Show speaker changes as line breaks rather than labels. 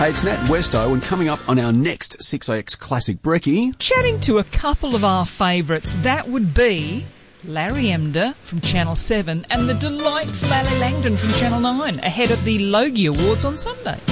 Hey, it's Nat Westo, and coming up on our next 6AX Classic Brekkie,
chatting to a couple of our favourites. That would be Larry Emder from Channel 7 and the delightful Ali Langdon from Channel 9 ahead of the Logie Awards on Sunday.